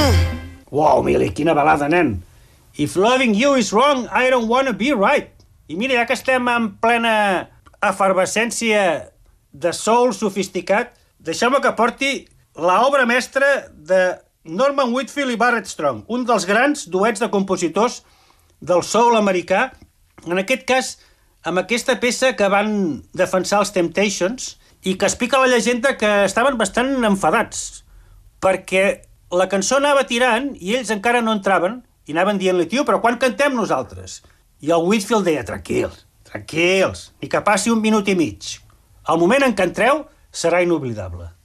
Wow, Mili, quina balada, nen. If loving you is wrong, I don't wanna be right. I mira, ja que estem en plena efervescència de soul sofisticat, deixeu-me que porti l'obra mestra de Norman Whitfield i Barrett Strong, un dels grans duets de compositors del soul americà, en aquest cas amb aquesta peça que van defensar els Temptations i que explica la llegenda que estaven bastant enfadats, perquè la cançó anava tirant i ells encara no entraven i anaven dient-li, tio, però quan cantem nosaltres? I el Whitfield deia, tranquils, ni que passi 1 minut i mig. El moment en què entreu serà inoblidable.